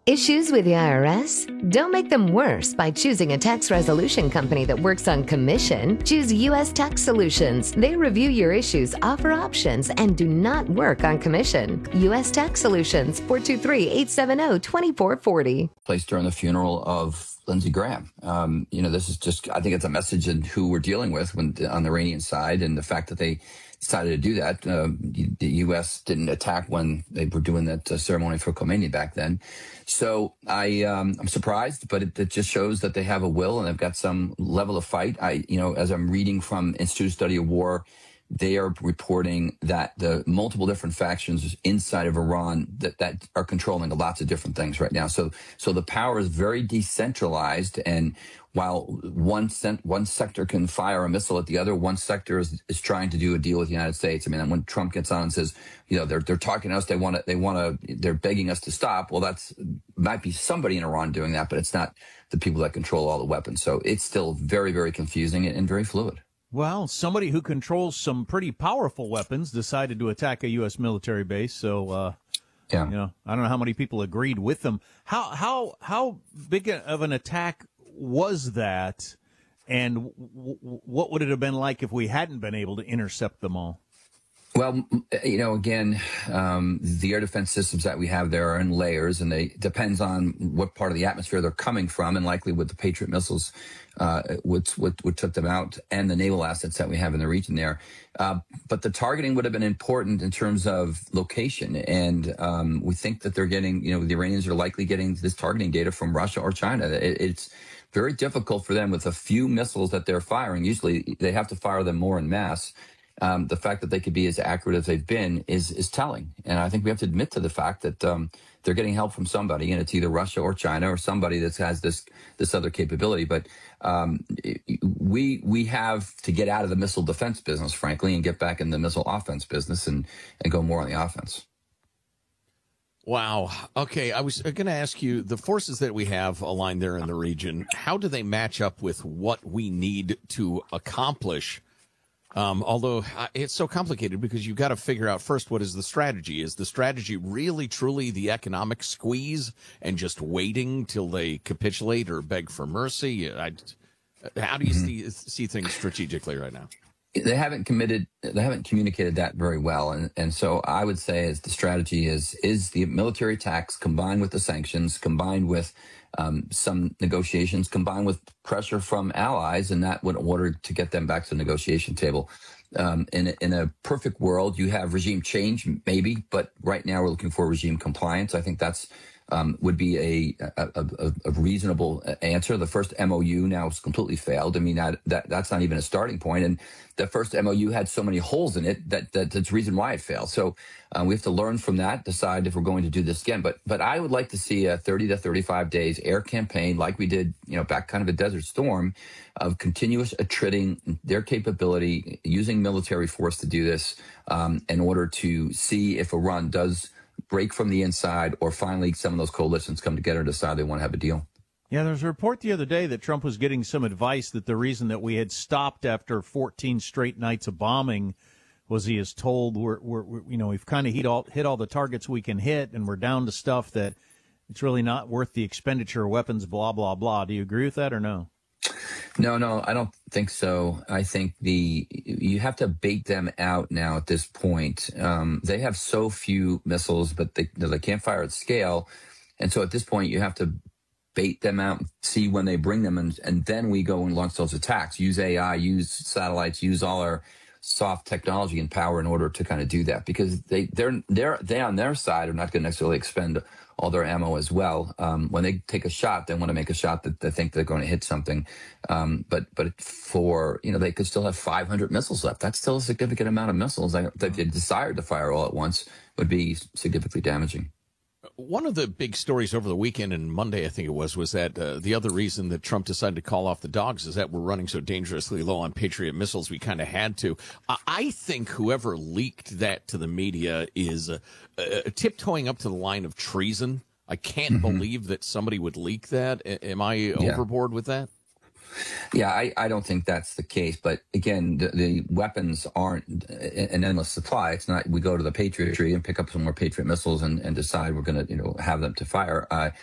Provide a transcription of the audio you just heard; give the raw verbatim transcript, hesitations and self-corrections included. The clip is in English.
Issues with the I R S? Don't make them worse by choosing a tax resolution company that works on commission. Choose U S Tax Solutions. They review your issues, offer options, and do not work on commission. U S Tax Solutions, four two three, eight seven zero, two four four zero. Placed during the funeral of Lindsey Graham. Um, you know, this is just, I think it's a message in who we're dealing with when on the Iranian side, and the fact that they decided to do that. Uh, the U S didn't attack when they were doing that uh, ceremony for Khomeini back then. So I, um, I'm surprised, but it, it just shows that they have a will and they've got some level of fight. I, you know, as I'm reading from Institute of Study of War, they are reporting that the multiple different factions inside of Iran that, that are controlling lots of different things right now. So, so the power is very decentralized, and while one cent, one sector can fire a missile at the other, one sector is, is trying to do a deal with the United States. I mean, when Trump gets on and says, you know, they're they're talking to us, they want to, they want to, they're begging us to stop. Well, that's might be somebody in Iran doing that, but it's not the people that control all the weapons. So it's still very, very confusing and, and very fluid. Well, somebody who controls some pretty powerful weapons decided to attack a U S military base. So, uh, yeah, you know, I don't know how many people agreed with them. How how how big of an attack was that, and w- w- what would it have been like if we hadn't been able to intercept them all? Well, you know, again, um, the air defense systems that we have there are in layers, and they depends on what part of the atmosphere they're coming from, and likely with the Patriot missiles, uh, what, what, what took them out, and the naval assets that we have in the region there. Uh, but the targeting would have been important in terms of location, and um, we think that they're getting, you know, the Iranians are likely getting this targeting data from Russia or China. It, it's very difficult for them with a few missiles that they're firing. Usually, they have to fire them more en masse. Um, the fact that they could be as accurate as they've been is is telling. And I think we have to admit to the fact that um, they're getting help from somebody, and it's either Russia or China or somebody that has this this other capability. But um, we we have to get out of the missile defense business, frankly, and get back in the missile offense business and, and go more on the offense. Wow. Okay, I was going to ask you, the forces that we have aligned there in the region, how do they match up with what we need to accomplish? Um, although it's so complicated because you've got to figure out first, what is the strategy? Is the strategy really, truly the economic squeeze and just waiting till they capitulate or beg for mercy? I, how do you mm-hmm. see, see things strategically right now? They haven't committed, they haven't communicated that very well. And, and so I would say is the strategy is, is the military attacks combined with the sanctions, combined with um, some negotiations, combined with pressure from allies, and that would order to get them back to the negotiation table. Um, in, a, in a perfect world, you have regime change, maybe, but right now we're looking for regime compliance. I think that's Um, would be a, a, a, a reasonable answer. The first M O U now has completely failed. I mean, that, that that's not even a starting point. And the first M O U had so many holes in it that, that that's the reason why it failed. So uh, we have to learn from that, decide if we're going to do this again. But but I would like to see a thirty to thirty-five days air campaign like we did, you know, back kind of a Desert Storm, of continuous attriting their capability, using military force to do this um, in order to see if Iran does break from the inside, or finally some of those coalitions come together and decide they want to have a deal. Yeah, there was a report the other day that Trump was getting some advice that the reason that we had stopped after fourteen straight nights of bombing was he is told we're, we're, we're you know, we've kind of hit all, hit all the targets we can hit, and we're down to stuff that it's really not worth the expenditure of weapons, blah, blah, blah. Do you agree with that or no? No, no, I don't think so. I think the you have to bait them out now at this point. Um, they have so few missiles, but they they can't fire at scale. And so at this point, you have to bait them out, see when they bring them, and, and then we go and launch those attacks. Use A I, use satellites, use all our soft technology and power in order to kind of do that, because they they're they're they on their side are not going to necessarily expend all their ammo as well. Um, when they take a shot, they want to make a shot that they think they're going to hit something. Um, but but for, you know, they could still have five hundred missiles left. That's still a significant amount of missiles. I, if they desired to fire all at once, would be significantly damaging. One of the big stories over the weekend, and Monday I think it was, was that uh, the other reason that Trump decided to call off the dogs is that we're running so dangerously low on Patriot missiles, we kind of had to. Uh, I think whoever leaked that to the media is uh, uh, tiptoeing up to the line of treason. I can't mm-hmm. believe that somebody would leak that. A- am I yeah. overboard with that? Yeah, I, I don't think that's the case. But again, the, the weapons aren't an endless supply. It's not we go to the Patriot tree and pick up some more Patriot missiles and, and decide we're going to, you know, have them to fire. Uh,